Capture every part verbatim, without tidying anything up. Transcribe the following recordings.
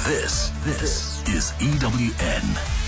This, this is E W N.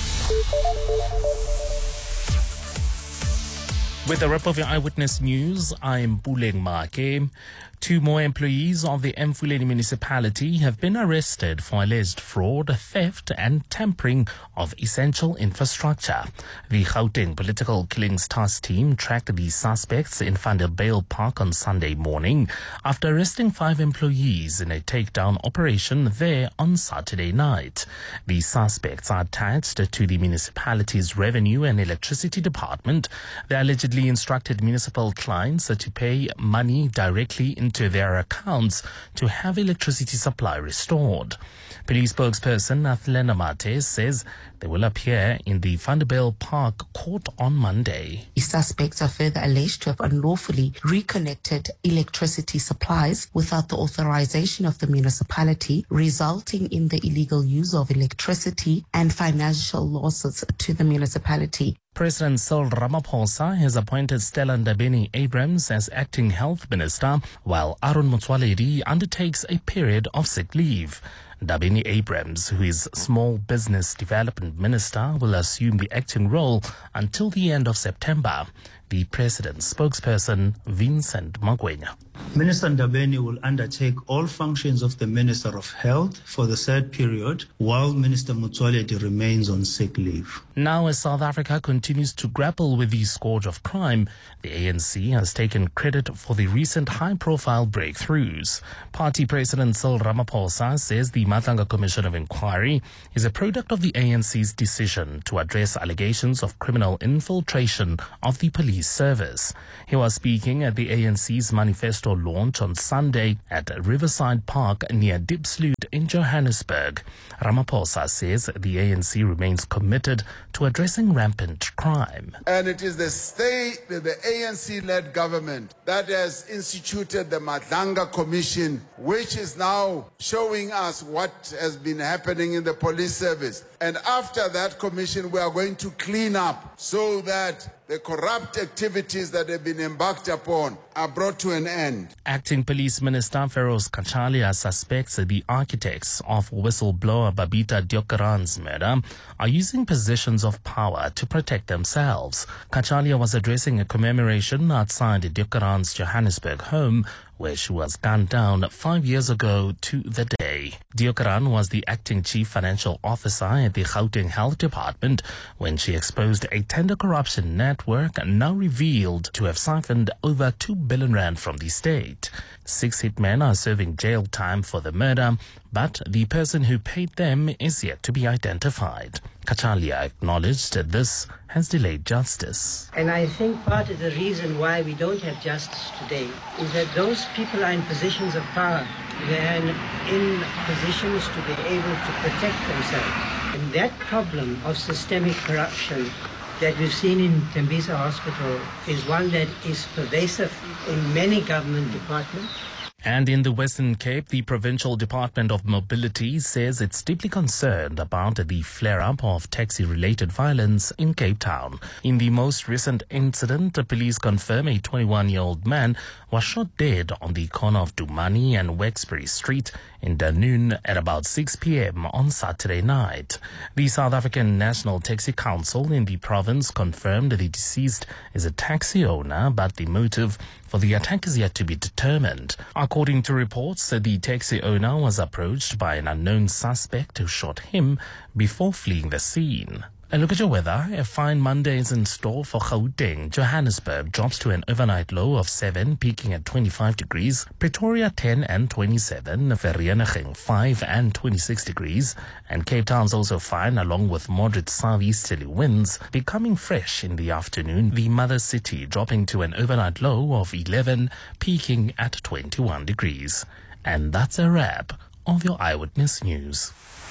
With a wrap of your Eyewitness News, I'm Puleng Make. Two more employees of the Emfuleni municipality have been arrested for alleged fraud, theft and tampering of essential infrastructure. The Gauteng Political Killings Task Team tracked the suspects in Vanderbijl Park on Sunday morning after arresting five employees in a takedown operation there on Saturday night. The suspects are attached to the municipality's Revenue and Electricity Department. They allegedly instructed municipal clients to pay money directly into their accounts to have electricity supply restored. Police spokesperson Athlena Mate says they will appear in the Vanderbijl Park court on Monday. The suspects are further alleged to have unlawfully reconnected electricity supplies without the authorization of the municipality, resulting in the illegal use of electricity and financial losses to the municipality. President Cyril Ramaphosa has appointed Stella Ndabeni-Abrahams as acting health minister, while Aaron Motsoaledi undertakes a period of sick leave. Ndabeni-Abrahams, who is small business development minister, will assume the acting role until the end of September. The president's spokesperson, Vincent Magwenya. Minister Ndabeni will undertake all functions of the Minister of Health for the said period, while Minister Motsoaledi remains on sick leave. Now, as South Africa continues to grapple with the scourge of crime, the A N C has taken credit for the recent high-profile breakthroughs. Party President Cyril Ramaphosa says the Matlanga Commission of Inquiry is a product of the A N C's decision to address allegations of criminal infiltration of the police service. He was speaking at the A N C's manifesto launch on Sunday at Riverside Park near Diepsloot in Johannesburg. Ramaphosa says the A N C remains committed to addressing rampant crime. And it is the state, the A N C-led government that has instituted the Matlanga Commission, which is now showing us what has been happening in the police service. And after that commission, we are going to clean up so that the corrupt activities that have been embarked upon are brought to an end. Acting Police Minister Feroz Kachalia suspects the architects of whistleblower Babita Deokaran's murder are using positions of power to protect themselves. Kachalia was addressing a commemoration outside Deokaran's Johannesburg home, where she was gunned down five years ago to the day. Deokaran was the acting chief financial officer at the Gauteng Health Department when she exposed a tender corruption network now revealed to have siphoned over two billion rand from the state. Six hitmen are serving jail time for the murder, but the person who paid them is yet to be identified. Kachalia acknowledged that this has delayed justice. And I think part of the reason why we don't have justice today is that those people are in positions of power. They're in positions to be able to protect themselves. And that problem of systemic corruption that we've seen in Tembisa Hospital is one that is pervasive in many government departments. And in the Western Cape, the Provincial Department of Mobility says it's deeply concerned about the flare-up of taxi-related violence in Cape Town. In the most recent incident, the police confirm a twenty-one-year-old man was shot dead on the corner of Dumani and Wexbury Street in Dunoon at about six p.m. on Saturday night. The South African National Taxi Council in the province confirmed the deceased is a taxi owner, but the motive for the attack is yet to be determined. According to reports, the taxi owner was approached by an unknown suspect who shot him before fleeing the scene. A look at your weather. A fine Monday is in store for Gauteng. Johannesburg drops to an overnight low of seven, peaking at twenty-five degrees. Pretoria ten and twenty-seven. Vereeniging five and twenty-six degrees. And Cape Town's also fine, along with moderate southeasterly winds, becoming fresh in the afternoon. The mother city dropping to an overnight low of eleven, peaking at twenty-one degrees. And that's a wrap of your Eyewitness News.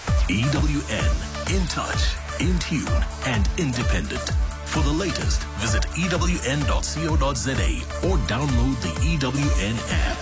E W N, in touch, in tune, and independent. For the latest, visit E W N dot co dot za or download the E W N app.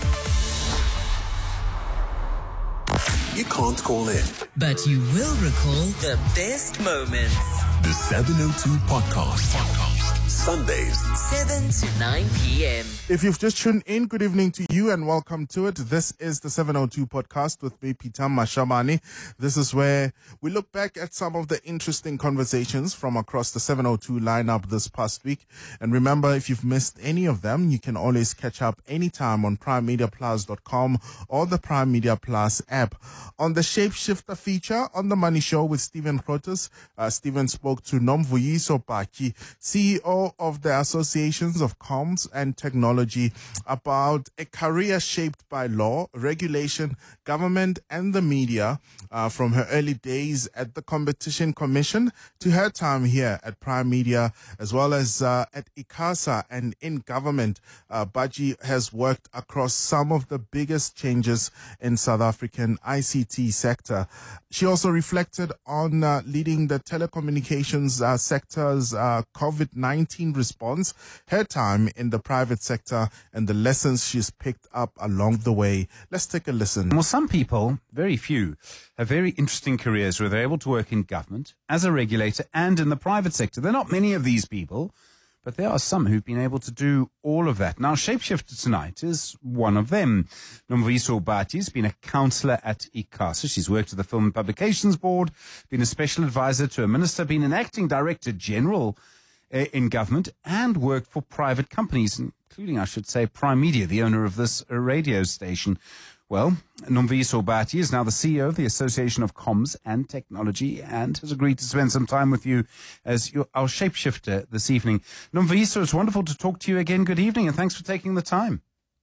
You can't call in, but you will recall the best moments. The seven oh two Podcast. Podcast. Sundays, seven to nine p.m. If you've just tuned in, good evening to you and welcome to it. This is the seven oh two podcast with me, Peter Mashamani. This is where we look back at some of the interesting conversations from across the seven oh two lineup this past week. And remember, if you've missed any of them, you can always catch up anytime on prime media plus dot com or the Prime Media Plus app. On the Shapeshifter feature on The Money Show with Stephen Grootes, uh, Stephen spoke to Nomvuyiso Baki, C E O of the Associations of Comms and Technology, about a career shaped by law, regulation, government and the media, uh, from her early days at the Competition Commission to her time here at Prime Media, as well as uh, at ICASA and in government. Uh, Baji has worked across some of the biggest changes in South African I C T sector. She also reflected on uh, leading the telecommunications uh, sector's uh, COVID nineteen response, her time in the private sector, and the lessons she's picked up along the way. Let's take a listen. Well, some people, very few, have very interesting careers where they're able to work in government, as a regulator, and in the private sector. There are not many of these people, but there are some who've been able to do all of that. Now, Shapeshifter tonight is one of them. Nomvuyiso Baki has been a councillor at ICASA. She's worked at the Film and Publications Board, been a special advisor to a minister, been an acting director general uh, in government, and worked for private companies, including, I should say, Prime Media, the owner of this uh, radio station. Well, Nomvuyiso Baki is now the C E O of the Association of Comms and Technology and has agreed to spend some time with you as your, our shapeshifter this evening. Nomvuyiso, it's wonderful to talk to you again. Good evening, and thanks for taking the time.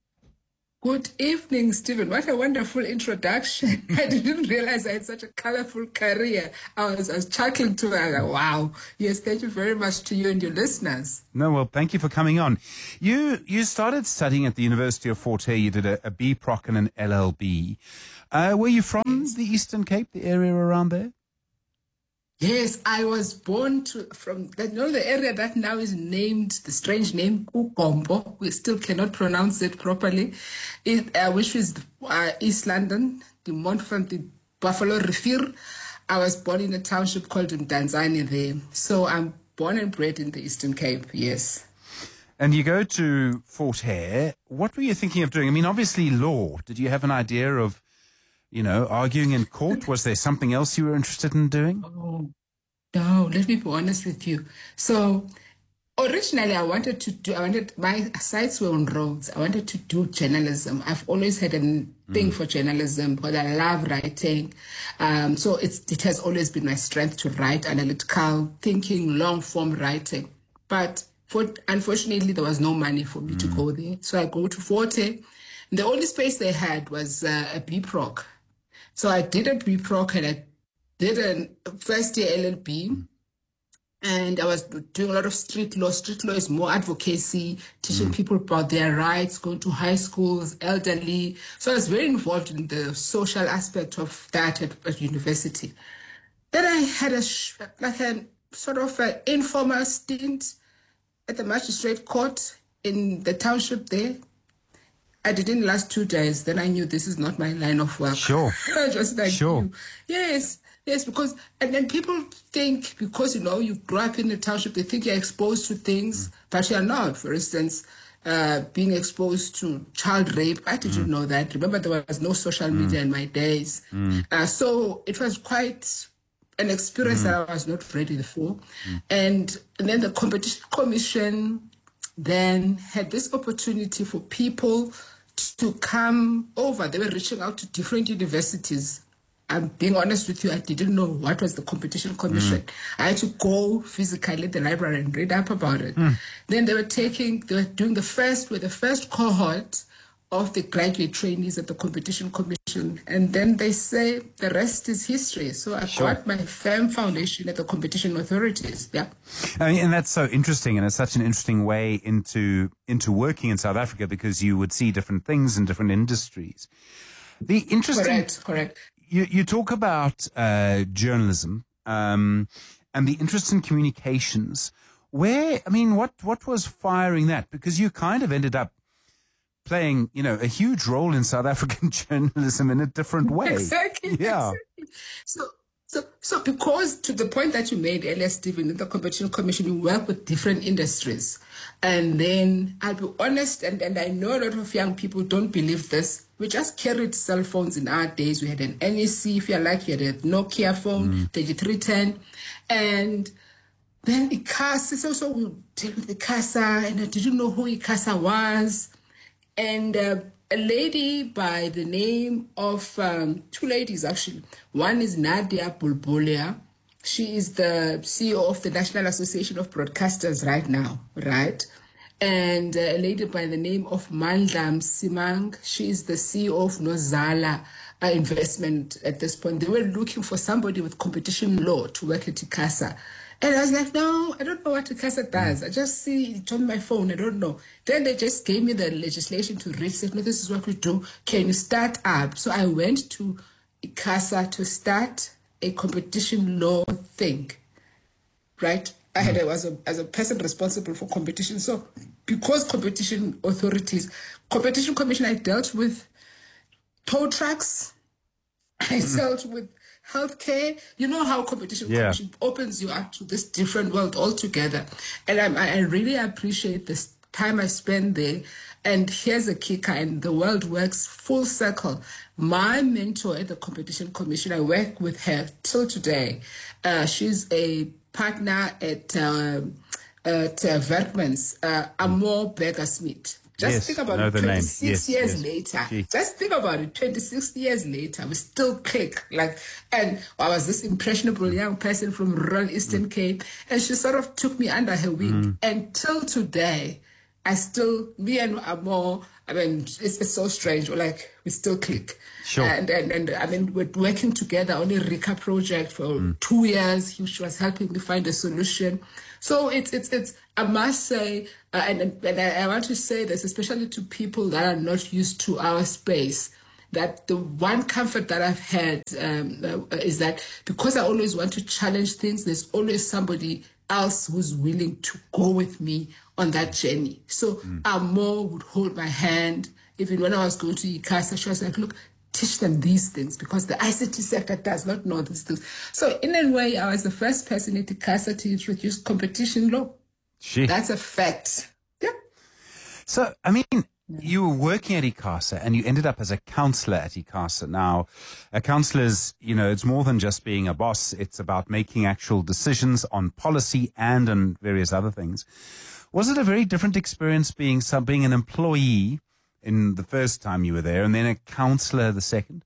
Good evening, Stephen. What a wonderful introduction. I didn't realize I had such a colorful career. I was, I was chuckling to it. Like, wow. Yes, thank you very much to you and your listeners. No, well, thank you for coming on. You you started studying at the University of Fort Hare. You did a, a B Proc and an L L B. Uh, were you from yes. the Eastern Cape, the area around there? Yes, I was born to from the, you know, the area that now is named the strange name Kukombo. We still cannot pronounce it properly. It, uh, which is uh, East London, the Montfort, the Buffalo Rivier. I was born in a township called Mdantsane there. So I'm born and bred in the Eastern Cape. Yes. And you go to Fort Hare. What were you thinking of doing? I mean, obviously law. Did you have an idea of, you know, arguing in court? Was there something else you were interested in doing? Oh, no, let me be honest with you. So originally I wanted to do, I wanted, my sights were on roads. I wanted to do journalism. I've always had a thing mm. for journalism because I love writing. Um, so it's, it has always been my strength to write, analytical thinking, long form writing. But for, unfortunately, there was no money for me mm. to go there. So I go to Fort Hare. The only space they had was uh, a B Proc. So I did a B Proc and I did a first year L L B, and I was doing a lot of street law. Street law is more advocacy, teaching mm. people about their rights, going to high schools, elderly. So I was very involved in the social aspect of that at, at university. Then I had a like a sort of an informal stint at the magistrate court in the township there. I didn't last two days. Then I knew this is not my line of work. Sure. Just like sure. you. Yes, yes, because, and then people think because, you know, you grew up in the township, they think you're exposed to things, mm. but you're not. For instance, uh, being exposed to child rape, I didn't mm. know that. Remember, there was no social media mm. in my days. Mm. Uh, so it was quite an experience mm. that I was not ready for. Mm. And, and then the Competition Commission then had this opportunity for people to come over. They were reaching out to different universities. I'm being honest with you, I didn't know what was the Competition Commission. Mm. I had to go physically at the library and read up about it. Mm. Then they were taking, they were doing the first, with the first cohort of the graduate trainees at the Competition Commission. And then they say the rest is history. So I sure. got my firm foundation at the competition authorities. Yeah. I mean, and that's so interesting, and it's such an interesting way into into working in South Africa because you would see different things in different industries. The interesting, correct, correct. You you talk about uh, journalism um, and the interest in communications. Where I mean, what what was firing that? Because you kind of ended up playing, you know, a huge role in South African journalism in a different way. Exactly. Yeah. Exactly. So. So, so because to the point that you made earlier, Stephen, in the Competition Commission, you work with different industries. And then I'll be honest, and, and I know a lot of young people don't believe this. We just carried cell phones in our days. We had an N E C, if you're like, you had a Nokia phone, mm. thirty-three ten. And then ICASA, so, so we deal with ICASA, and I didn't know who ICASA was. And uh, a lady by the name of, um, two ladies actually. One is Nadia Bulbulia. She is the C E O of the National Association of Broadcasters right now, right? And a lady by the name of Mandla Simang. She is the C E O of Nozala uh, Investment at this point. They were looking for somebody with competition law to work at ICASA. And I was like, no, I don't know what ICASA does. I just see it on my phone. I don't know. Then they just gave me the legislation to read. Said, no, this is what we do. Can you start up? So I went to ICASA to start a competition law thing, right? I had a, as a as a person responsible for competition. So because competition authorities, competition commission, I dealt with tow trucks. I dealt with healthcare. You know how competition yeah. commission opens you up to this different world altogether. And I, I really appreciate this time I spend there. And here's a kicker, and the world works full circle. My mentor at the Competition Commission, I work with her till today. Uh, she's a partner at, uh, at uh, Werkmans, uh, Amor Berger-Smith. Just yes, think about it, twenty-six yes, years yes. later. Gee. Just think about it, twenty-six years later, we still click. Like, and I was this impressionable young person from rural Eastern mm. Cape, and she sort of took me under her wing. Mm. Until today, I still, me and Amor, I mean, it's, it's so strange. We're like, we still click. Sure. And, and, and I mean, we're working together on a RICA project for mm. two years. He was helping me find a solution. So it's, it's, it's, I must say, uh, and, and I, I want to say this, especially to people that are not used to our space, that the one comfort that I've had um, uh, is that because I always want to challenge things, there's always somebody else who's willing to go with me on that journey. So mm. Amor would hold my hand. Even when I was going to ICASA, she was like, look, teach them these things because the I C T sector does not know these things. So in a way, I was the first person at ICASA to introduce competition law. Gee. That's a fact. Yeah. So, I mean, you were working at ICASA and you ended up as a counselor at ICASA. Now, a counselor's, you know, it's more than just being a boss. It's about making actual decisions on policy and on various other things. Was it a very different experience being some, being an employee in the first time you were there and then a counselor the second?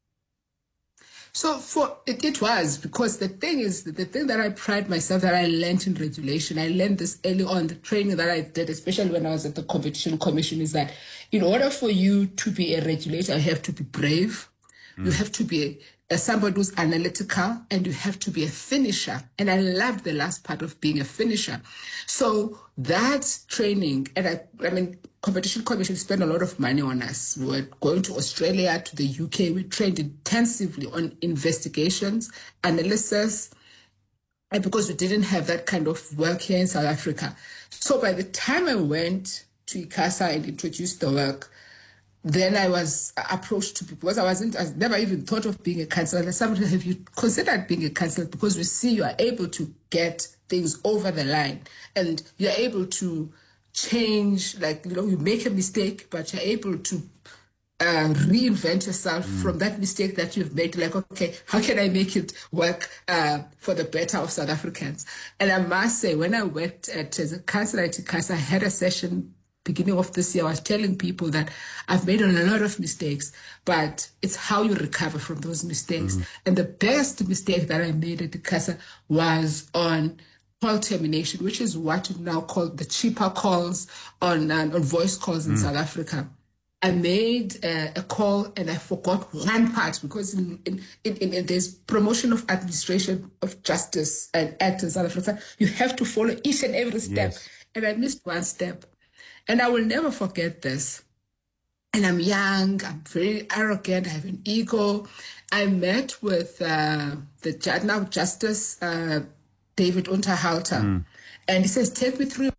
So for it, it was, because the thing is, the thing that I pride myself that I learned in regulation, I learned this early on, the training that I did, especially when I was at the Competition Commission, is that in order for you to be a regulator, you have to be brave, mm. you have to be a, a somebody who's analytical, and you have to be a finisher. And I loved the last part of being a finisher. So that training, and I, I mean, Competition Commission spent a lot of money on us. We were going to Australia, to the U K. We trained intensively on investigations, analysis, and because we didn't have that kind of work here in South Africa. So by the time I went to ICASA and introduced the work, then I was approached to people, because I wasn't, I never even thought of being a counselor. Somebody, have you considered being a counselor? Because we see you are able to get things over the line, and you're able to change, like, you know, you make a mistake, but you're able to uh, reinvent yourself mm. from that mistake that you've made. Like, okay, how can I make it work uh, for the better of South Africans? And I must say, when I worked at, as a counselor at ICASA, I had a session beginning of this year. I was telling people that I've made a lot of mistakes, but it's how you recover from those mistakes. Mm. And the best mistake that I made at ICASA was on call termination, which is what you now call the cheaper calls on uh, on voice calls in mm. South Africa. I made uh, a call and I forgot one part, because in, in, in, in there's promotion of administration of justice and act in South Africa, you have to follow each and every step. Yes. And I missed one step. And I will never forget this. And I'm young, I'm very arrogant, I have an ego. I met with uh, the judge, now Justice uh, David Unterhalter. Mm. And he says, take me through your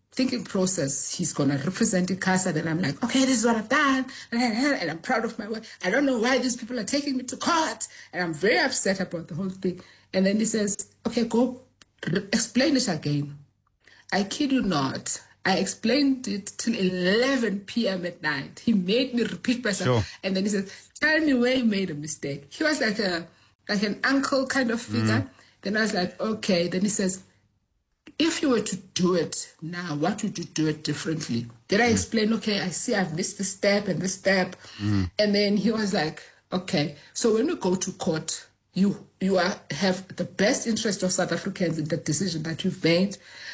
thinking process. He's going to represent ICASA. Then I'm like, okay, this is what I've done. And I'm proud of my work. I don't know why these people are taking me to court. And I'm very upset about the whole thing. And then he says, okay, go explain it again. I kid you not. I explained it till eleven p.m. at night. He made me repeat myself. Sure. And then he says, tell me where you made a mistake. He was like a like an uncle kind of figure. Mm. Then I was like, okay. Then he says, if you were to do it now, what would you do it differently? Then I mm. explained, okay, I see I've missed this step and this step. Mm. And then he was like, okay, so when we go to court, you you are, have the best interest of South Africans in the decision that you've made,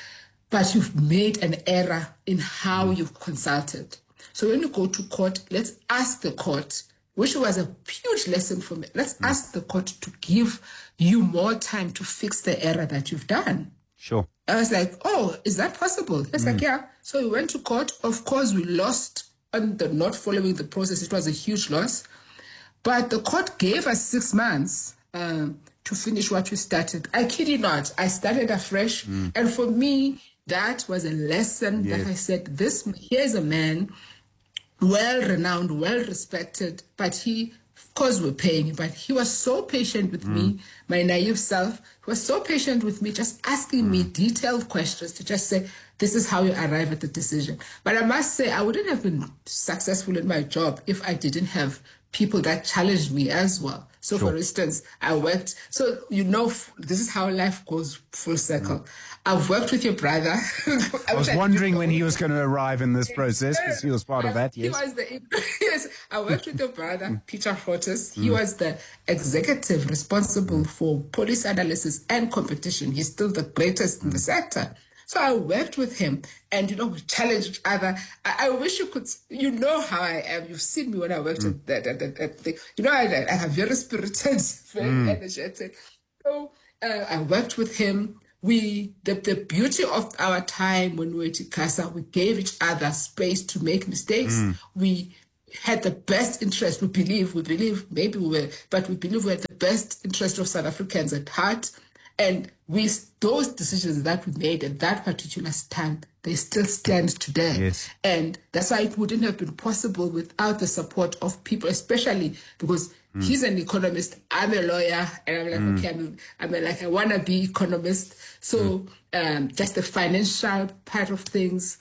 but you've made an error in how mm. you've consulted. So when you go to court, let's ask the court, which was a huge lesson for me, let's mm. ask the court to give you more time to fix the error that you've done. Sure. I was like, oh, is that possible? It's mm. like, yeah. So we went to court. Of course, we lost on the not following the process. It was a huge loss. But the court gave us six months uh, to finish what we started. I kid you not. I started afresh. Mm. And for me, that was a lesson yes. that I said, this, here's a man, well-renowned, well-respected, but he, of course we're paying him, but he was so patient with mm. me, my naive self. He was so patient with me, just asking mm. me detailed questions to just say, this is how you arrive at the decision. But I must say, I wouldn't have been successful in my job if I didn't have people that challenged me as well. So, sure. for instance, I worked, so you know, this is how life goes full circle. Mm. I've worked with your brother. I, I was wondering when he was going to arrive in this process, because he was part of that, yes. He was the, yes, I worked with your brother, Peter Fortis. He mm. was the executive responsible for police analysis and competition. He's still the greatest mm. in the sector. So I worked with him, and, you know, we challenged each other. I, I wish you could, you know how I am. You've seen me when I worked mm. at that, that, that thing. You know, I, I have very spirited, very mm. energetic. So uh, I worked with him. We, the, the beauty of our time when we were at ICASA, we gave each other space to make mistakes. Mm. We had the best interest, we believe, we believe, maybe we were, but we believe we had the best interest of South Africans at heart. And we, those decisions that we made at that particular time, they still stand today. Yes. And that's why it wouldn't have been possible without the support of people, especially because mm. he's an economist, I'm a lawyer, and I'm like, mm. okay, I'm, I'm a, like a wannabe economist. So mm. um, just the financial part of things,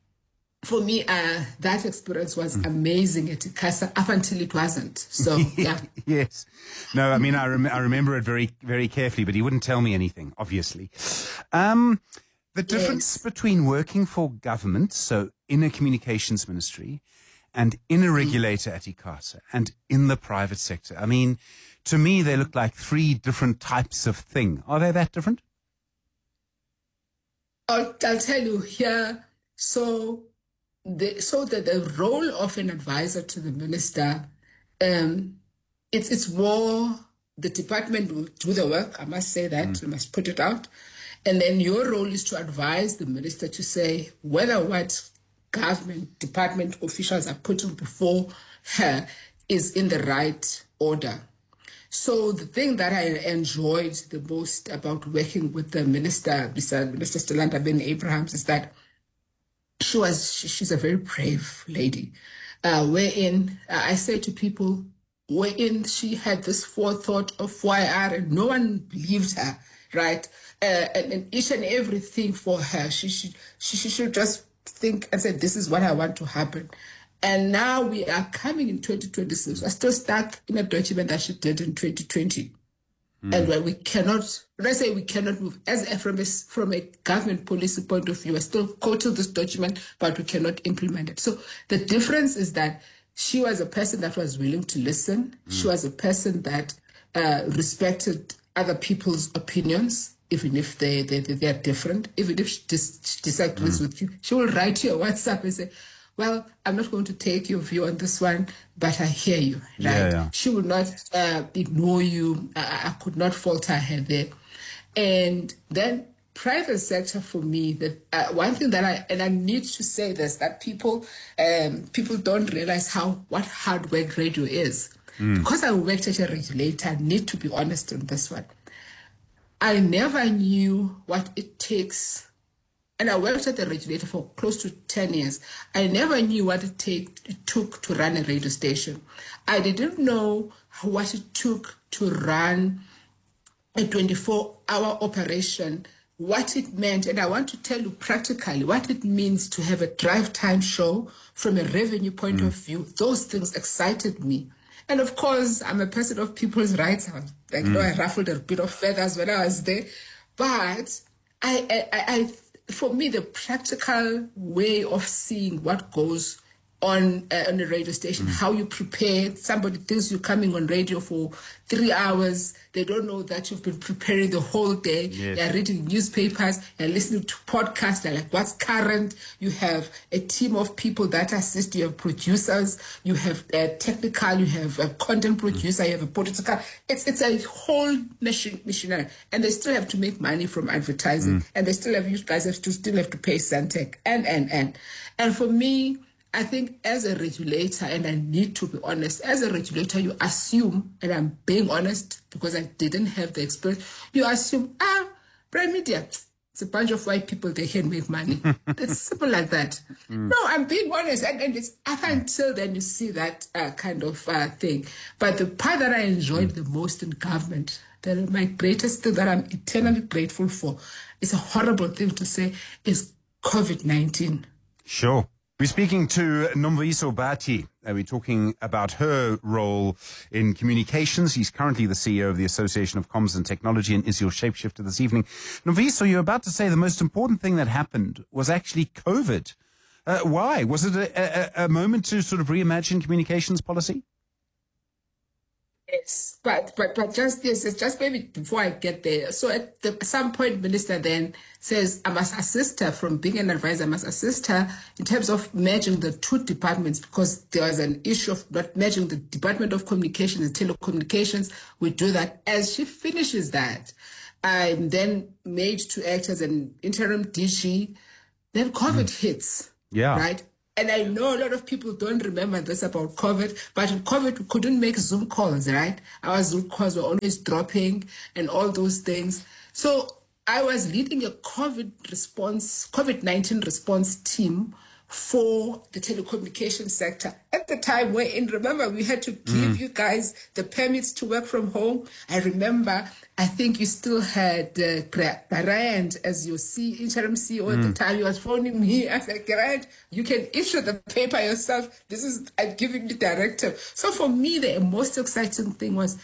for me, uh, that experience was mm. amazing at ICASA up until it wasn't. So, yeah. Yes. No, I mean, I, rem- I remember it very, very carefully, but he wouldn't tell me anything, obviously. Um, the difference yes. between working for government, so in a communications ministry, and in a regulator mm. at ICASA, and in the private sector. I mean, to me, they look like three different types of thing. Are they that different? I'll, I'll tell you here. So... The, so that the role of an advisor to the minister, um, it's it's more the department will do the work. I must say that. Mm. I must put it out. And then your role is to advise the minister to say whether what government department officials are putting before her is in the right order. So the thing that I enjoyed the most about working with the minister, Minister Stilanda Ben-Abrahams, is that She was, she's a very brave lady, uh, wherein uh, I say to people, wherein she had this forethought of Y R and no one believed her, right? Uh, and, and each and everything for her, she should, she, she should just think and say, this is what I want to happen. And now we are coming in twenty twenty-six. We're still stuck in a document that she did in twenty twenty. Mm. And where we cannot, when I say we cannot move, as a, from, a, from a government policy point of view, we're still quoting this document, but we cannot implement it. So the difference is that she was a person that was willing to listen. Mm. She was a person that uh, respected other people's opinions, even if they, they, they are different, even if she, dis- she disagrees mm. with you. She will write you a WhatsApp and say, well, I'm not going to take your view on this one, but I hear you, right? Yeah, yeah. She will not uh, ignore you. I, I could not falter her there. And then private sector for me, that uh, one thing that I, and I need to say this, that people um, people don't realize how, what hard work radio is. Mm. Because I worked as a regulator, I need to be honest on this one. I never knew what it takes and I worked at the regulator for close to ten years. I never knew what it, take, it took to run a radio station. I didn't know what it took to run a twenty-four hour operation, what it meant. And I want to tell you practically what it means to have a drive time show from a revenue point mm. of view. Those things excited me. And of course, I'm a person of people's rights. I was, like, mm. you know, I ruffled a bit of feathers when I was there. But I, I, I for me, the practical way of seeing what goes on uh, on a radio station, mm. how you prepare. Somebody thinks you're coming on radio for three hours. They don't know that you've been preparing the whole day. Yes. They're reading newspapers, they're listening to podcasts, they're like, what's current? You have a team of people that assist. You have producers, you have a technical, you have a content producer, mm. you have a political. It's it's a whole machine, machinery. And they still have to make money from advertising. Mm. And they still have, you guys have to still have to pay Santec. And, and, and. And for me, I think as a regulator, and I need to be honest, as a regulator, you assume, and I'm being honest because I didn't have the experience, you assume, ah, Prime Media, it's a bunch of white people, they can make money. It's simple like that. Mm. No, I'm being honest. And, and it's up until then you see that uh, kind of uh, thing. But the part that I enjoyed mm. the most in government, that my greatest thing that I'm eternally grateful for, it's a horrible thing to say, is COVID nineteen. Sure. We're speaking to Nomvuyiso Bati. Uh, we're talking about her role in communications. She's currently the C E O of the Association of Comms and Technology and is your shapeshifter this evening. Nomvuyiso, you're about to say the most important thing that happened was actually COVID. Uh, why? Was it a, a, a moment to sort of reimagine communications policy? Yes, but but but just yes, it's just maybe before I get there. So at the, some point, Minister then says, I must assist her from being an advisor. I must assist her in terms of merging the two departments, because there was an issue of not merging the Department of Communications and Telecommunications. We do that. As she finishes that, I'm then made to act as an interim D G. Then COVID mm. hits. Yeah. Right. And I know a lot of people don't remember this about COVID, but in COVID, we couldn't make Zoom calls, right? Our Zoom calls were always dropping and all those things. So I was leading a COVID response, COVID nineteen response team for the telecommunications sector. At the time, wherein, remember, we had to give mm. you guys the permits to work from home. I remember, I think you still had uh, Grant as your C, interim C E O mm. at the time. He was phoning me. I said, Grant, you can issue the paper yourself. This is, I'm giving you directive. So for me, the most exciting thing was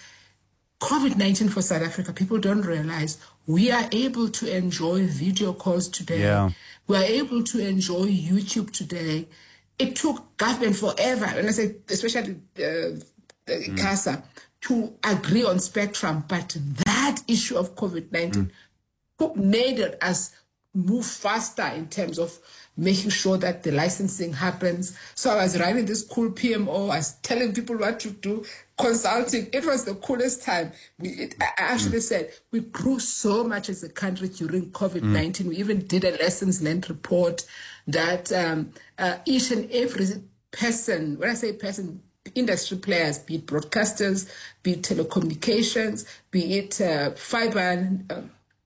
COVID nineteen for South Africa. People don't realize we are able to enjoy video calls today. Yeah. We are able to enjoy YouTube today. It took government forever, and I say especially uh, mm. CASA, to agree on spectrum. But that issue of COVID nineteen mm. made us move faster in terms of making sure that the licensing happens. So I was running this cool P M O. I was telling people what to do, consulting. It was the coolest time. We, it, I actually mm. said we grew so much as a country during COVID nineteen. Mm. We even did a lessons learned report that um, uh, each and every person, when I say person, industry players, be it broadcasters, be it telecommunications, be it uh, fiber, uh,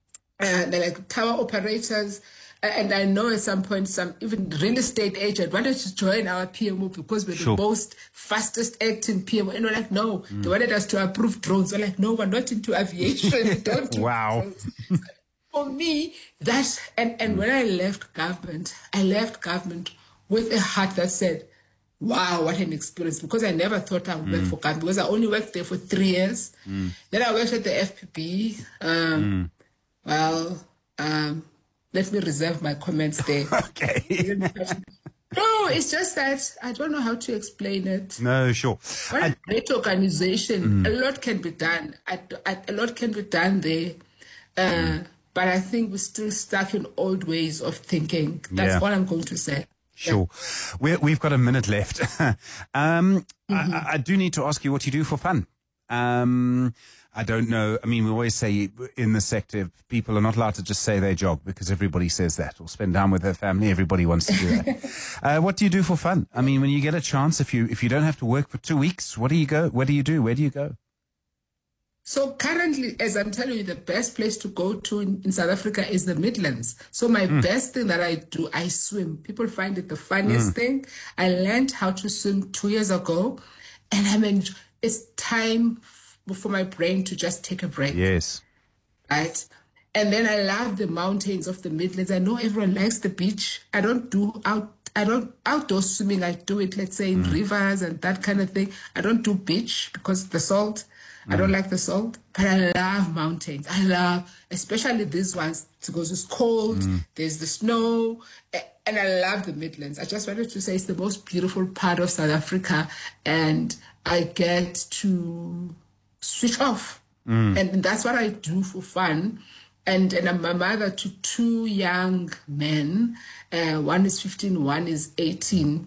uh, like tower operators. And I know at some point some even real estate agent wanted to join our P M O because we're sure. the most fastest acting P M O. And we're like, no, mm. they wanted us to approve drones. We're like, no, we're not into aviation. We don't do wow. drones. For me, that's, and, and mm. when I left government, I left government with a heart that said, wow, what an experience. Because I never thought I would mm. work for government, because I only worked there for three years. Mm. Then I worked at the F P B. Um, mm. Well, um, let me reserve my comments there. Okay. No, it's just that I don't know how to explain it. No, sure. What a great organization. Mm. A lot can be done. A, a lot can be done there. Uh, mm. But I think we're still stuck in old ways of thinking. That's yeah. all I'm going to say. Sure. Yeah. We're, we've got a minute left. um, mm-hmm. I, I do need to ask you what you do for fun. Um, I don't know. I mean, we always say in the sector, people are not allowed to just say their job because everybody says that, or spend time with their family. Everybody wants to do that. uh, what do you do for fun? I mean, when you get a chance, if you if you don't have to work for two weeks, what do you go? Where do you do? Where do you go? So currently, as I'm telling you, the best place to go to in, in South Africa is the Midlands. So my mm. best thing that I do, I swim. People find it the funniest mm. thing. I learned how to swim two years ago, and I mean, it's time for my brain to just take a break. Yes. Right? And then I love the mountains of the Midlands. I know everyone likes the beach. I don't do out I don't outdoor swimming. I do it, let's say, in mm. rivers and that kind of thing. I don't do beach because the salt. Mm. I don't like the salt. But I love mountains. I love, especially these ones, because it's cold. Mm. There's the snow. And I love the Midlands. I just wanted to say it's the most beautiful part of South Africa. And I get to switch off. Mm. And that's what I do for fun. And, and I'm a mother to two young men. Uh, one is fifteen, one is eighteen.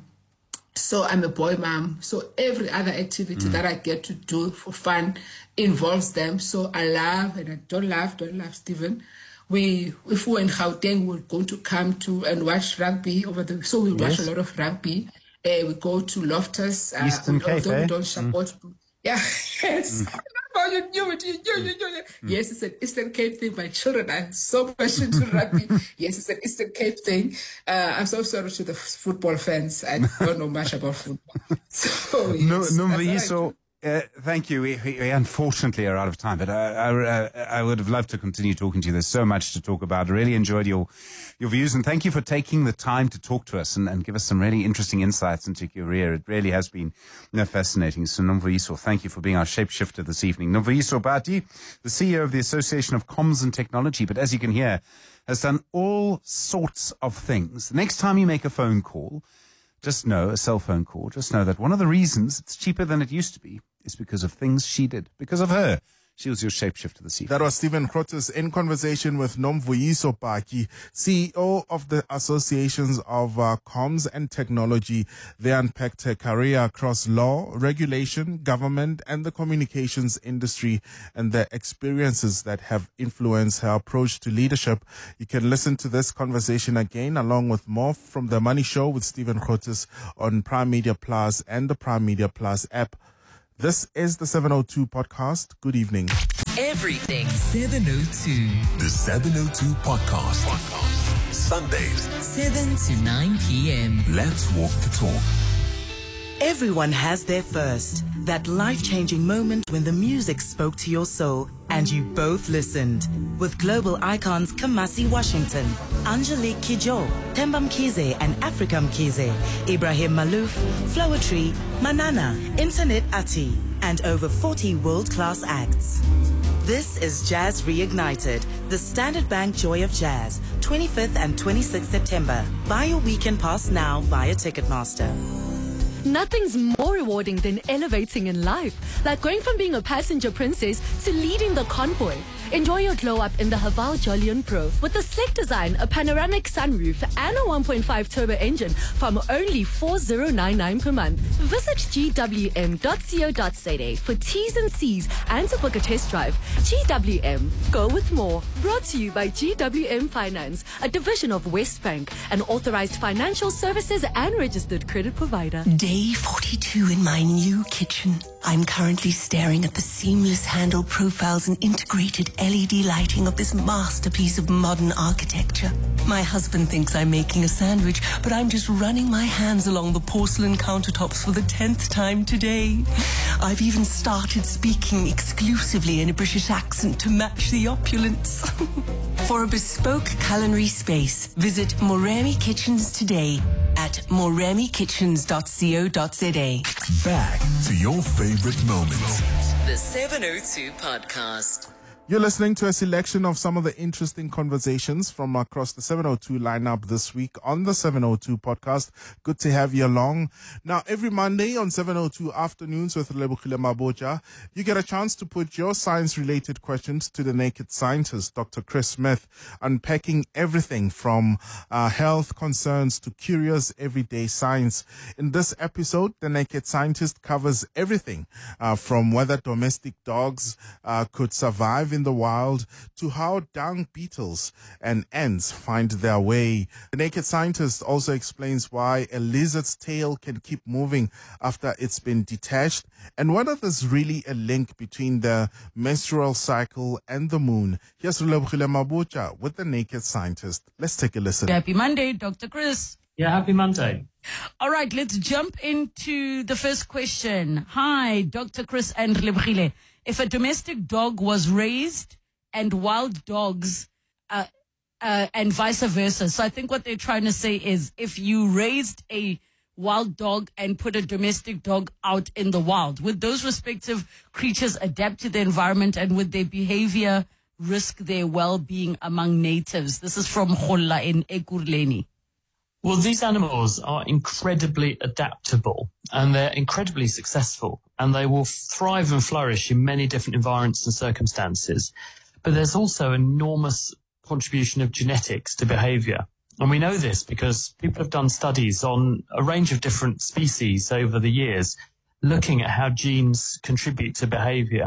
So I'm a boy mom. So every other activity mm. that I get to do for fun involves them. So I laugh and I don't laugh, don't laugh, Stephen. We, if we were in Gauteng, we're going to come to and watch rugby over the. So we watch yes. a lot of rugby. Uh, we go to Loftus. Uh, Eastern Cape, although eh? we don't support. Mm. Yeah, yes. Mm. Oh, you knew it. You knew, you knew it. Mm. Yes, it's an Eastern Cape thing. My children are so much into rugby. Yes, it's an Eastern Cape thing. Uh, I'm so sorry to the football fans. I don't know much about football. So, yes, no, no, so, uh, thank you. We, we unfortunately are out of time, but I, I, I would have loved to continue talking to you. There's so much to talk about. I really enjoyed your your views, and thank you for taking the time to talk to us and, and give us some really interesting insights into your career. It really has been you know, fascinating. So Nomvuyiswa, thank you for being our shapeshifter this evening. Nomvuyiswa Bati, the C E O of the Association of Comms and Technology, but as you can hear, has done all sorts of things. The next time you make a phone call, just know, a cell phone call, just know that one of the reasons it's cheaper than it used to be is because of things she did, because of her. She was your shapeshifter this evening. That was Stephen Grootes in conversation with Nomvuyiswa Bati, C E O of the Associations of uh, Comms and Technology. They unpacked her career across law, regulation, government, and the communications industry, and the experiences that have influenced her approach to leadership. You can listen to this conversation again, along with more from The Money Show with Stephen Grootes on Prime Media Plus and the Prime Media Plus app. This is the seven oh two podcast. Good evening. Everything seven oh two. The seven oh two podcast. podcast. Sundays, seven to nine p.m. Let's walk the talk. Everyone has their first, that life-changing moment when the music spoke to your soul and you both listened. With global icons Kamasi Washington, Angelique Kidjo, Themba Mkhize and Africa Mkhize, Ibrahim Malouf, Floetry, Manana, Internet Ati, and over forty world-class acts. This is Jazz Reignited, the Standard Bank Joy of Jazz, twenty-fifth and twenty-sixth September. Buy your weekend pass now via Ticketmaster. Nothing's more rewarding than elevating in life, like going from being a passenger princess to leading the convoy. Enjoy your glow up in the Haval Jolion Pro with a slick design, a panoramic sunroof, and a one point five turbo engine from only four thousand ninety-nine per month. Visit g w m dot co dot z a for T's and C's and to book a test drive. G W M, go with more. Brought to you by G W M Finance, a division of Westbank, an authorized financial services and registered credit provider. Day forty-two in my new kitchen. I'm currently staring at the seamless handle profiles and integrated L E D lighting of this masterpiece of modern architecture. My husband thinks I'm making a sandwich, but I'm just running my hands along the porcelain countertops for the tenth time today. I've even started speaking exclusively in a British accent to match the opulence. For a bespoke culinary space, visit Moremi Kitchens today at moremi kitchens dot co dot z a. Back to your favorite moments. The seven oh two podcast. You're listening to a selection of some of the interesting conversations from across the seven oh two lineup this week on the seven oh two podcast. Good to have you along. Now, every Monday on seven oh two Afternoons with Lebohile Maboja, you get a chance to put your science-related questions to the naked scientist, Doctor Chris Smith, unpacking everything from uh, health concerns to curious everyday science. In this episode, the naked scientist covers everything uh, from whether domestic dogs uh, could survive live in the wild to how dung beetles and ants find their way. The Naked Scientist also explains why a lizard's tail can keep moving after it's been detached, and whether there's really a link between the menstrual cycle and the moon. Here's Relebogile Mabucha with The Naked Scientist. Let's take a listen. Happy Monday, Doctor Chris. Yeah, happy Monday. All right, let's jump into the first question. Hi, Doctor Chris and Relebogile. If a domestic dog was raised and wild dogs, uh, uh, and vice versa. So I think what they're trying to say is if you raised a wild dog and put a domestic dog out in the wild, would those respective creatures adapt to the environment, and would their behavior risk their well-being among natives? This is from Kholla in Ekurhuleni. Well, these animals are incredibly adaptable and they're incredibly successful, and they will thrive and flourish in many different environments and circumstances. But there's also enormous contribution of genetics to behavior. And we know this because people have done studies on a range of different species over the years, looking at how genes contribute to behavior.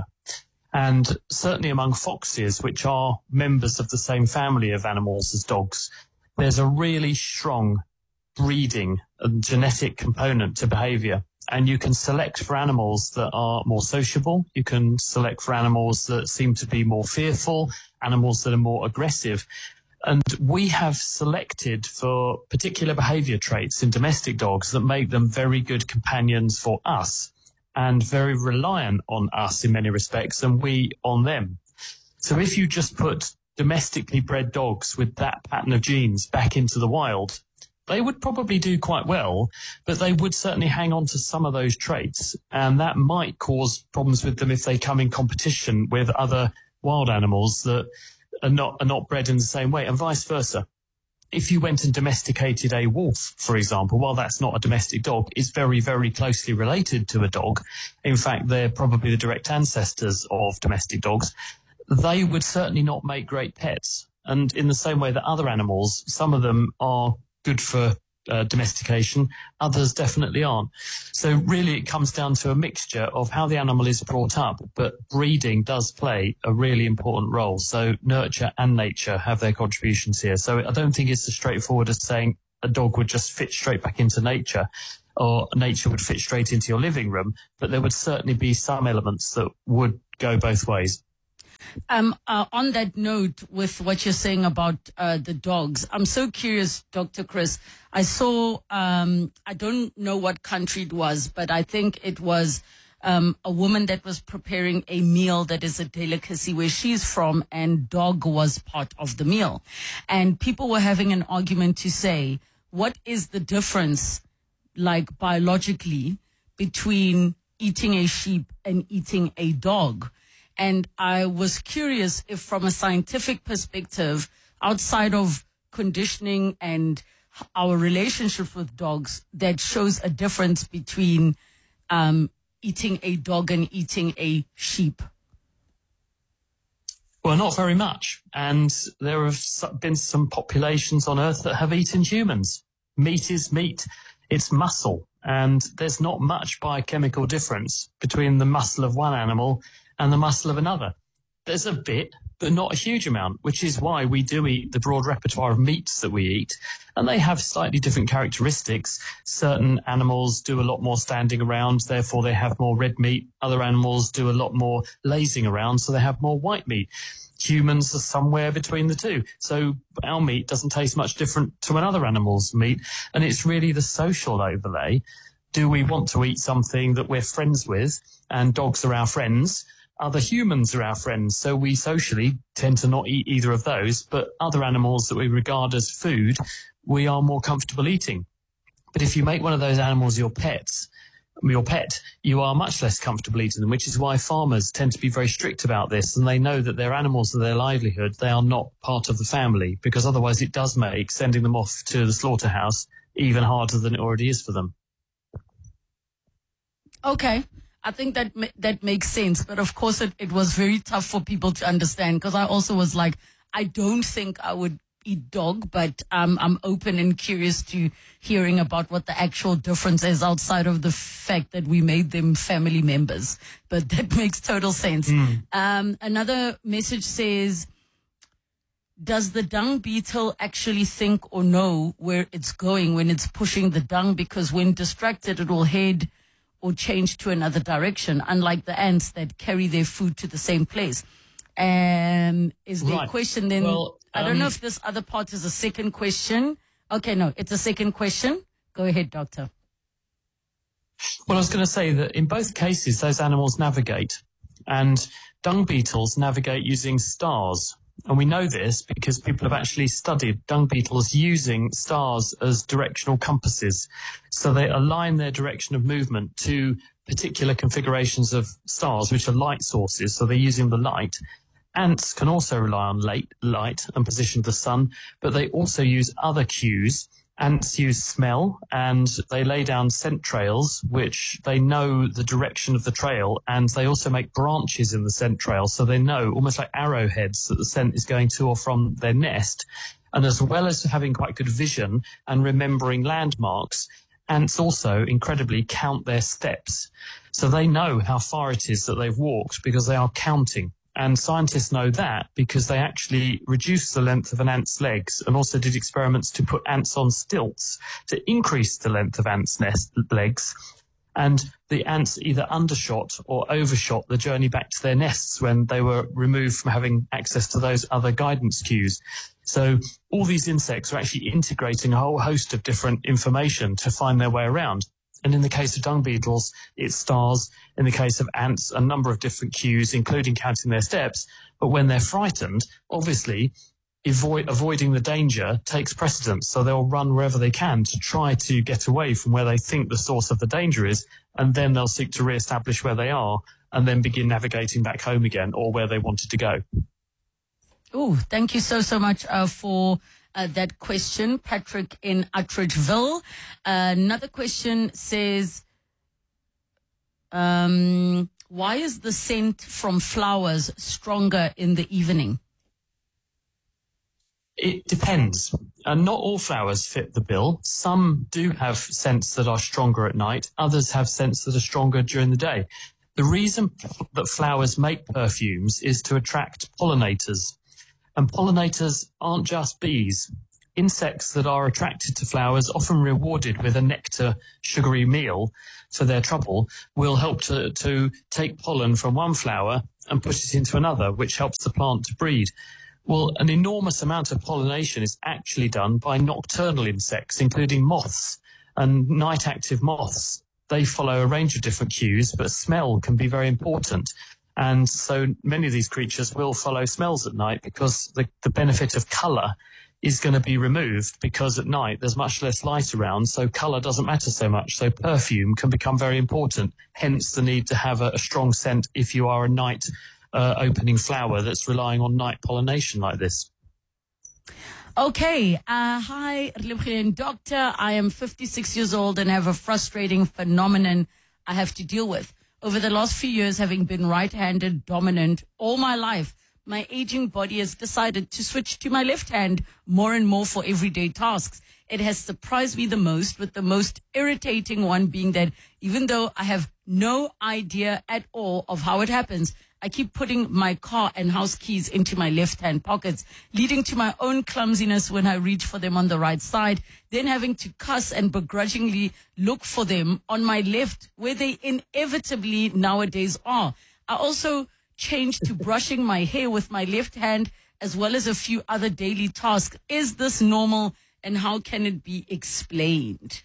And certainly among foxes, which are members of the same family of animals as dogs, there's a really strong breeding and genetic component to behavior. And you can select for animals that are more sociable. You can select for animals that seem to be more fearful, animals that are more aggressive. And we have selected for particular behavior traits in domestic dogs that make them very good companions for us and very reliant on us in many respects, and we on them. So if you just put domestically bred dogs with that pattern of genes back into the wild, they would probably do quite well, but they would certainly hang on to some of those traits, and that might cause problems with them if they come in competition with other wild animals that are not, are not bred in the same way, and vice versa. If you went and domesticated a wolf, for example, while that's not a domestic dog, it's very, very closely related to a dog. In fact, they're probably the direct ancestors of domestic dogs. They would certainly not make great pets. And in the same way that other animals, some of them are good for uh, domestication, others definitely aren't. So really it comes down to a mixture of how the animal is brought up, but breeding does play a really important role. So nurture and nature have their contributions here. So I don't think it's as straightforward as saying a dog would just fit straight back into nature, or nature would fit straight into your living room, but there would certainly be some elements that would go both ways. Um, uh, on that note, with what you're saying about uh, the dogs, I'm so curious, Doctor Chris. I saw, um, I don't know what country it was, but I think it was um, a woman that was preparing a meal that is a delicacy where she's from, and dog was part of the meal. And people were having an argument to say, what is the difference, like biologically, between eating a sheep and eating a dog? And I was curious if from a scientific perspective, outside of conditioning and our relationship with dogs, that shows a difference between um, eating a dog and eating a sheep. Well, not very much. And there have been some populations on Earth that have eaten humans. Meat is meat. It's muscle. And there's not much biochemical difference between the muscle of one animal and the muscle of another. There's a bit, but not a huge amount, which is why we do eat the broad repertoire of meats that we eat. And they have slightly different characteristics. Certain animals do a lot more standing around, therefore they have more red meat. Other animals do a lot more lazing around, so they have more white meat. Humans are somewhere between the two. So our meat doesn't taste much different to another animal's meat. And it's really the social overlay. Do we want to eat something that we're friends with? And dogs are our friends. Other humans are our friends, so we socially tend to not eat either of those, but other animals that we regard as food, we are more comfortable eating. But if you make one of those animals your pets, your pet, you are much less comfortable eating them, which is why farmers tend to be very strict about this, and they know that their animals are their livelihood, they are not part of the family, because otherwise it does make sending them off to the slaughterhouse even harder than it already is for them. Okay. I think that that makes sense. But of course, it, it was very tough for people to understand, because I also was like, I don't think I would eat dog, but um, I'm open and curious to hearing about what the actual difference is outside of the fact that we made them family members. But that makes total sense. Mm. Um, another message says, does the dung beetle actually think or know where it's going when it's pushing the dung? Because when distracted, it will head or change to another direction, unlike the ants that carry their food to the same place. Um, is the right. question then, well, I don't um, know if this other part is a second question. Okay, no, it's a second question. Go ahead, Doctor. Well, I was going to say that in both cases, those animals navigate, and dung beetles navigate using stars. And we know this because people have actually studied dung beetles using stars as directional compasses. So they align their direction of movement to particular configurations of stars, which are light sources. So they're using the light. Ants can also rely on light, light and position of the sun, but they also use other cues. Ants use smell, and they lay down scent trails, which they know the direction of the trail, and they also make branches in the scent trail, so they know, almost like arrowheads, that the scent is going to or from their nest. And as well as having quite good vision and remembering landmarks, ants also incredibly count their steps. So they know how far it is that they've walked because they are counting. And scientists know that because they actually reduced the length of an ant's legs and also did experiments to put ants on stilts to increase the length of ants' nest legs. And the ants either undershot or overshot the journey back to their nests when they were removed from having access to those other guidance cues. So all these insects are actually integrating a whole host of different information to find their way around. And in the case of dung beetles, it's stars. In the case of ants, a number of different cues, including counting their steps. But when they're frightened, obviously, avoid, avoiding the danger takes precedence. So they'll run wherever they can to try to get away from where they think the source of the danger is. And then they'll seek to re-establish where they are and then begin navigating back home again or where they wanted to go. Oh, thank you so, so much uh, for... Uh, that question, Patrick in Attridgeville. Uh, another question says, um, why is the scent from flowers stronger in the evening? It depends. And not all flowers fit the bill. Some do have scents that are stronger at night. Others have scents that are stronger during the day. The reason that flowers make perfumes is to attract pollinators. And pollinators aren't just bees. Insects that are attracted to flowers, often rewarded with a nectar sugary meal for their trouble, will help to, to take pollen from one flower and push it into another, which helps the plant to breed. Well, an enormous amount of pollination is actually done by nocturnal insects, including moths and night-active moths. They follow a range of different cues, but smell can be very important. And so many of these creatures will follow smells at night because the, the benefit of colour is going to be removed because at night there's much less light around, so colour doesn't matter so much. So perfume can become very important, hence the need to have a, a strong scent if you are a night uh, opening flower that's relying on night pollination like this. Okay. Uh, hi, Doctor. I am fifty-six years old and have a frustrating phenomenon I have to deal with. Over the last few years, having been right-handed dominant all my life, my aging body has decided to switch to my left hand more and more for everyday tasks. It has surprised me the most, with the most irritating one being that even though I have no idea at all of how it happens, I keep putting my car and house keys into my left-hand pockets, leading to my own clumsiness when I reach for them on the right side, then having to cuss and begrudgingly look for them on my left, where they inevitably nowadays are. I also changed to brushing my hair with my left hand, as well as a few other daily tasks. Is this normal, and how can it be explained?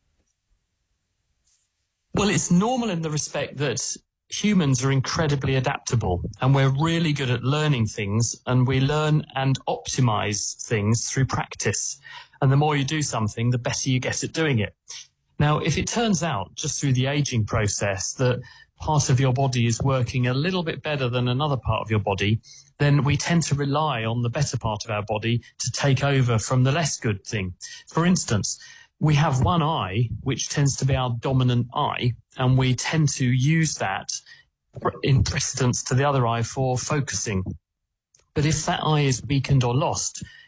Well, it's normal in the respect that humans are incredibly adaptable and we're really good at learning things, and we learn and optimize things through practice. And the more you do something, the better you get at doing it. Now, if it turns out just through the aging process that part of your body is working a little bit better than another part of your body, then we tend to rely on the better part of our body to take over from the less good thing. For instance, we have one eye, which tends to be our dominant eye, and we tend to use that in precedence to the other eye for focusing. But if that eye is weakened or lost,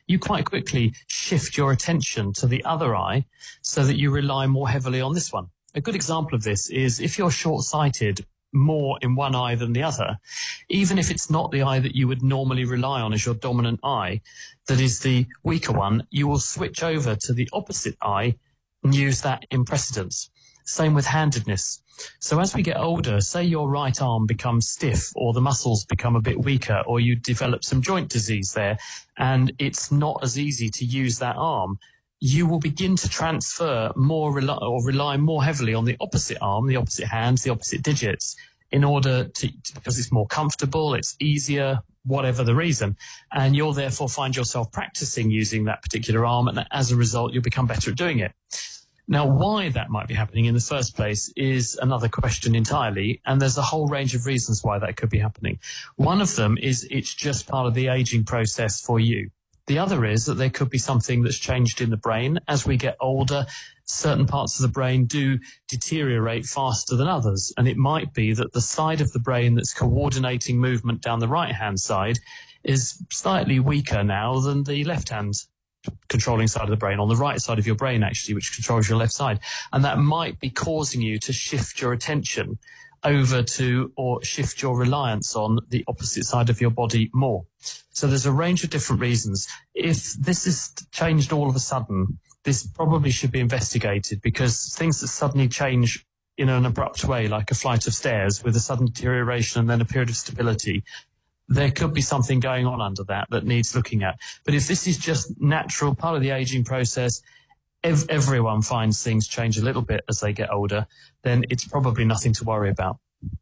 you quite quickly shift your attention to the other eye so that you rely more heavily on this one. A good example of this is if you're short-sighted more in one eye than the other, even if it's not the eye that you would normally rely on as your dominant eye, that is the weaker one, you will switch over to the opposite eye and use that in precedence. Same with handedness. So as we get older, say your right arm becomes stiff or the muscles become a bit weaker or you develop some joint disease there and it's not as easy to use that arm, you will begin to transfer more rely, or rely more heavily on the opposite arm, the opposite hands, the opposite digits in order to, because it's more comfortable, it's easier, whatever the reason. And you'll therefore find yourself practicing using that particular arm. And as a result, you'll become better at doing it. Now, why that might be happening in the first place is another question entirely, and there's a whole range of reasons why that could be happening. One of them is it's just part of the aging process for you. The other is that there could be something that's changed in the brain. As we get older, certain parts of the brain do deteriorate faster than others, and it might be that the side of the brain that's coordinating movement down the right-hand side is slightly weaker now than the left-hand controlling side of the brain, on the right side of your brain actually, which controls your left side. And that might be causing you to shift your attention over to or shift your reliance on the opposite side of your body more. So there's a range of different reasons. If this is changed all of a sudden, this probably should be investigated, because things that suddenly change in an abrupt way, like a flight of stairs with a sudden deterioration and then a period of stability, there could be something going on under that that needs looking at. But if this is just natural, part of the aging process, ev- everyone finds things change a little bit as they get older, then it's probably nothing to worry about.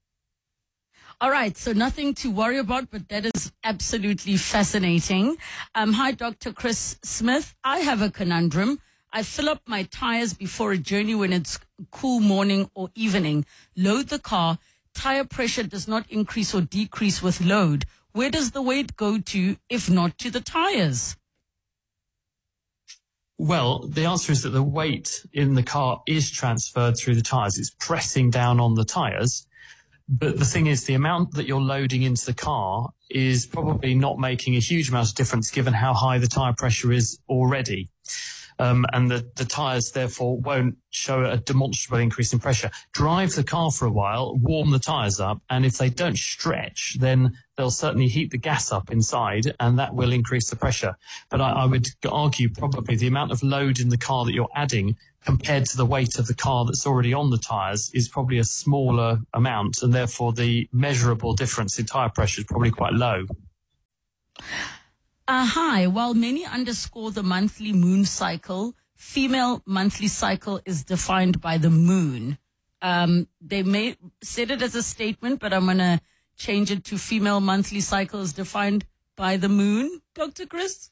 All right, so nothing to worry about, but that is absolutely fascinating. Um, hi, Doctor Chris Smith. I have a conundrum. I fill up my tires before a journey when it's cool morning or evening, load the car. Tire pressure does not increase or decrease with load. Where does the weight go to, if not to the tires? Well, the answer is that the weight in the car is transferred through the tires. It's pressing down on the tires. But the thing is, the amount that you're loading into the car is probably not making a huge amount of difference given how high the tire pressure is already. Um, and the, the tyres, therefore, won't show a demonstrable increase in pressure. Drive the car for a while, warm the tyres up, and if they don't stretch, then they'll certainly heat the gas up inside, and that will increase the pressure. But I, I would argue probably the amount of load in the car that you're adding compared to the weight of the car that's already on the tyres is probably a smaller amount, and therefore the measurable difference in tyre pressure is probably quite low. Uh, hi, while many underscore the monthly moon cycle, female monthly cycle is defined by the moon. Um, they may said it as a statement, but I'm going to change it to female monthly cycle is defined by the moon, Doctor Chris?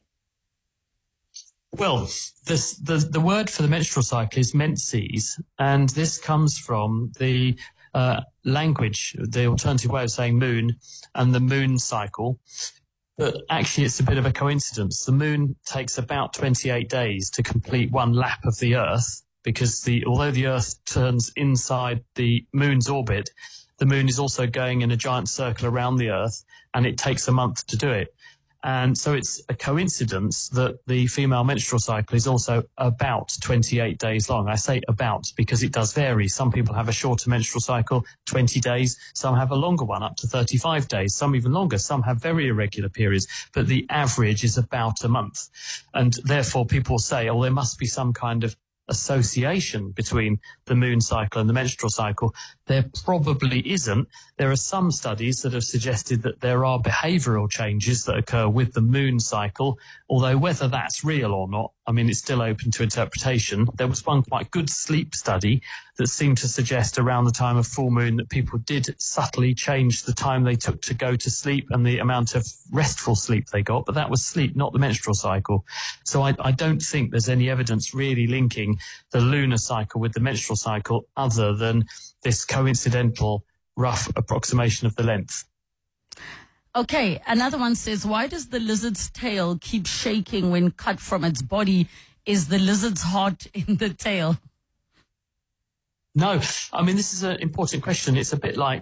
Well, this, the, the word for the menstrual cycle is menses, and this comes from the uh, language, the alternative way of saying moon, and the moon cycle. But actually, it's a bit of a coincidence. The moon takes about twenty-eight days to complete one lap of the Earth, because the although the Earth turns inside the moon's orbit, the moon is also going in a giant circle around the Earth, and it takes a month to do it. And so it's a coincidence that the female menstrual cycle is also about twenty-eight days long. I say about because it does vary. Some people have a shorter menstrual cycle, twenty days. Some have a longer one, up to thirty-five days. Some even longer. Some have very irregular periods. But the average is about a month. And therefore people say, oh, there must be some kind of association between the moon cycle and the menstrual cycle. There probably isn't. There are some studies that have suggested that there are behavioural changes that occur with the moon cycle, although whether that's real or not, I mean, it's still open to interpretation. There was one quite good sleep study that seemed to suggest around the time of full moon that people did subtly change the time they took to go to sleep and the amount of restful sleep they got, but that was sleep, not the menstrual cycle. So I, I don't think there's any evidence really linking the lunar cycle with the menstrual cycle other than this coincidental rough approximation of the length. Okay, another one says, why does the lizard's tail keep shaking when cut from its body? Is the lizard's heart in the tail? No, I mean, this is an important question. It's a bit like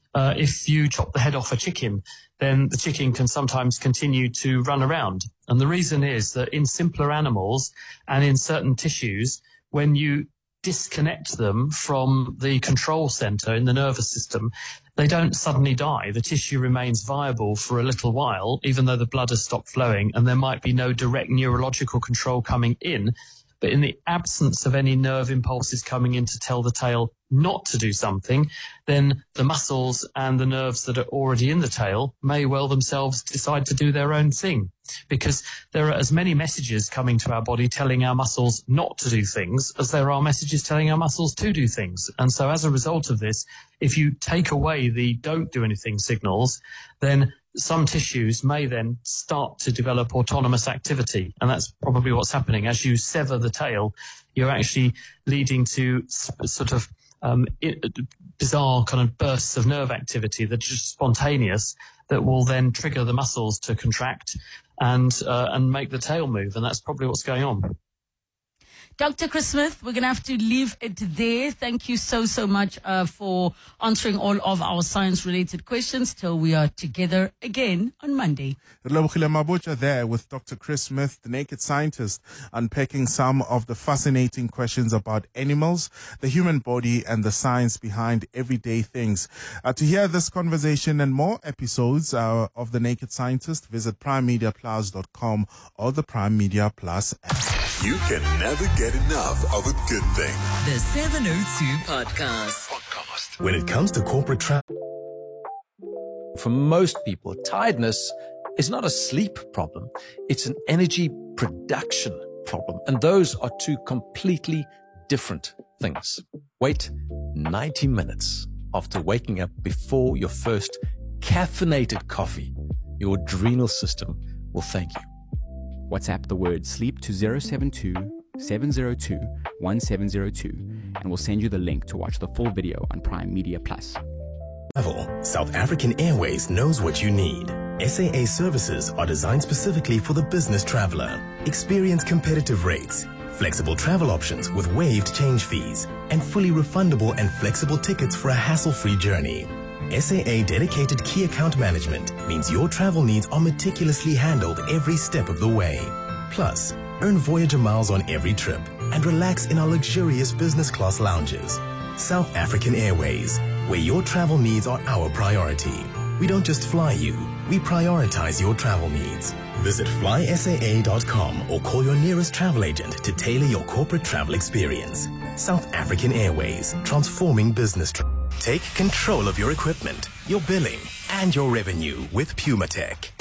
Uh, if you chop the head off a chicken, then the chicken can sometimes continue to run around. And the reason is that in simpler animals and in certain tissues, when you disconnect them from the control center in the nervous system, they don't suddenly die. The tissue remains viable for a little while, even though the blood has stopped flowing, and there might be no direct neurological control coming in. But in the absence of any nerve impulses coming in to tell the tail not to do something, then the muscles and the nerves that are already in the tail may well themselves decide to do their own thing. Because there are as many messages coming to our body telling our muscles not to do things as there are messages telling our muscles to do things. And so as a result of this, if you take away the don't do anything signals, then some tissues may then start to develop autonomous activity. And that's probably what's happening. As you sever the tail, you're actually leading to sort of um, it, bizarre kind of bursts of nerve activity that are just spontaneous, that will then trigger the muscles to contract and uh, and make the tail move. And that's probably what's going on. Doctor Chris Smith, we're going to have to leave it there. Thank you so, so much uh, for answering all of our science-related questions till we are together again on Monday. Relebogile Mabotja there with Doctor Chris Smith, the naked scientist, unpacking some of the fascinating questions about animals, the human body, and the science behind everyday things. Uh, to hear this conversation and more episodes uh, of The Naked Scientist, visit prime media plus dot com or the Prime Media Plus app. You can never get enough of a good thing. The seven oh two Podcast. Podcast. When it comes to corporate travel, for most people, tiredness is not a sleep problem. It's an energy production problem. And those are two completely different things. Wait ninety minutes after waking up before your first caffeinated coffee. Your adrenal system will thank you. WhatsApp the word sleep to zero seven two, seven zero two, one seven zero two and we'll send you the link to watch the full video on Prime Media Plus. South African Airways knows what you need. S A A services are designed specifically for the business traveler. Experience competitive rates, flexible travel options with waived change fees, and fully refundable and flexible tickets for a hassle-free journey. S A A dedicated key account management means your travel needs are meticulously handled every step of the way. Plus, earn Voyager miles on every trip and relax in our luxurious business class lounges. South African Airways, where your travel needs are our priority. We don't just fly you, we prioritize your travel needs. Visit fly S A A dot com or call your nearest travel agent to tailor your corporate travel experience. South African Airways, transforming business travel. Take control of your equipment, your billing, and your revenue with Puma Tech.